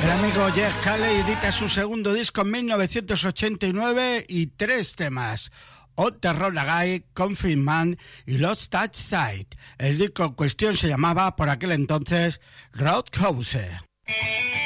El amigo Jeff Calley edita su segundo disco en 1989 y 3 temas: On the Road Again, Confident Man y Lost Touch Sight. El disco en cuestión se llamaba por aquel entonces Roadhouse.